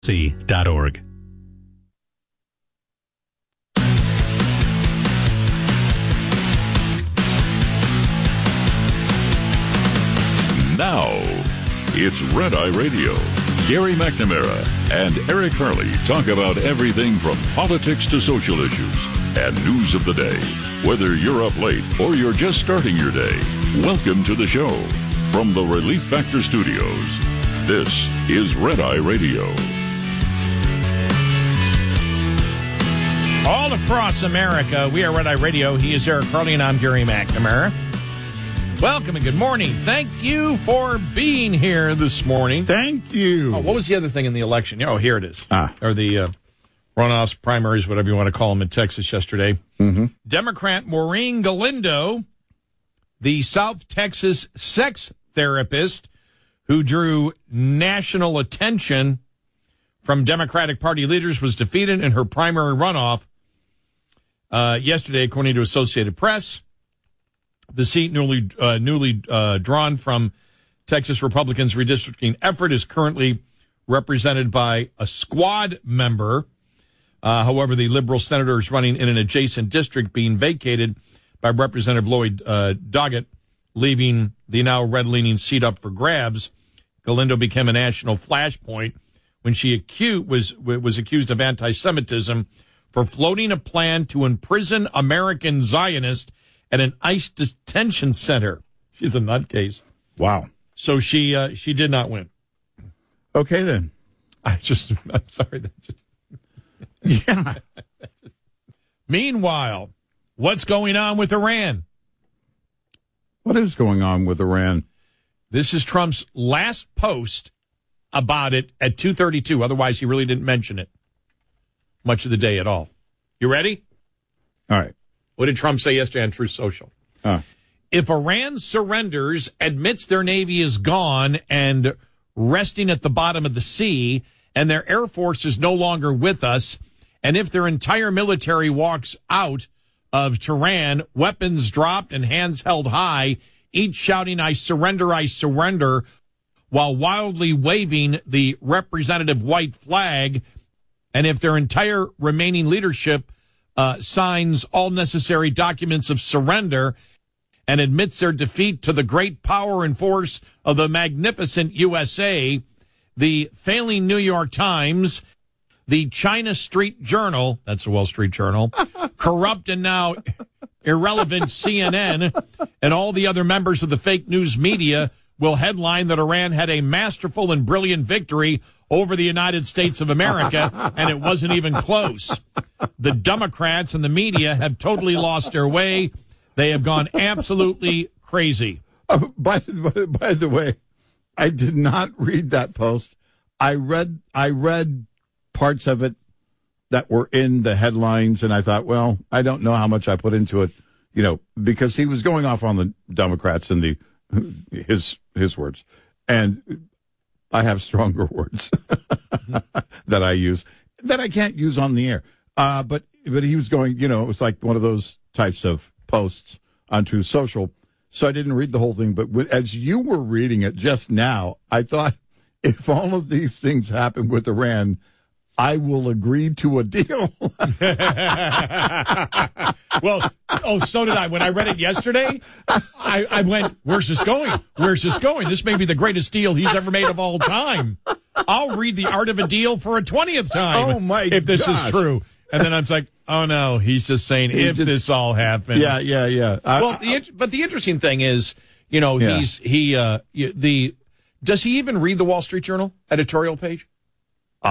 www.red-c.org. Now, it's Red Eye Radio. Gary McNamara and Eric Harley talk about everything from politics to social issues and news of the day. Whether you're up late or you're just starting your day, welcome to the show. From the Relief Factor Studios, this is Red Eye Radio. All across America, we are Red Eye Radio. He is Eric Harley, and I'm Gary McNamara. Welcome and good morning. Thank you for being here this morning. Thank you. Oh, what was the other thing in the election? Oh, here it is. Or the runoffs, primaries, whatever you want to call them in Texas yesterday. Mm-hmm. Democrat Maureen Galindo, the South Texas sex therapist who drew national attention from Democratic Party leaders, was defeated in her primary runoff yesterday, according to Associated Press. The seat newly drawn from Texas Republicans' redistricting effort is currently represented by a squad member. However, the liberal senator is running in an adjacent district being vacated by Representative Lloyd Doggett, leaving the now red-leaning seat up for grabs. Galindo became a national flashpoint when she was accused of anti-Semitism for floating a plan to imprison American Zionists at an ICE detention center. She's a nutcase. Wow. So she did not win. Okay, then. I'm sorry. Yeah. Meanwhile, what's going on with Iran? What is going on with Iran? This is Trump's last post about it at 2:32. Otherwise, he really didn't mention it much of the day at all. You ready? All right. What did Trump say yesterday on Truth Social? If Iran surrenders, admits their navy is gone and resting at the bottom of the sea, and their air force is no longer with us, and if their entire military walks out of Tehran, weapons dropped and hands held high, each shouting, "I surrender," while wildly waving the representative white flag, and if their entire remaining leadership signs all necessary documents of surrender and admits their defeat to the great power and force of the magnificent USA, the failing New York Times, the China Street Journal, that's the Wall Street Journal, corrupt and now irrelevant CNN, and all the other members of the fake news media will headline that Iran had a masterful and brilliant victory over the United States of America, and it wasn't even close. The Democrats and the media have totally lost their way. They have gone absolutely crazy. By the way, I did not read that post. I read parts of it that were in the headlines, and I thought, well, I don't know how much I put into it, because he was going off on the Democrats and his words, and I have stronger words that I use that I can't use on the air. But he was going, it was like one of those types of posts on Truth Social. So I didn't read the whole thing. But as you were reading it just now, I thought, if all of these things happen with Iran, I will agree to a deal. Well, so did I. When I read it yesterday, I went, where's this going? Where's this going? This may be the greatest deal he's ever made of all time. I'll read The Art of a Deal for a 20th time. Oh, my if this gosh. is true. And then I was like, oh, no, he's just saying this all happened. Yeah. But the interesting thing is, does he even read the Wall Street Journal editorial page?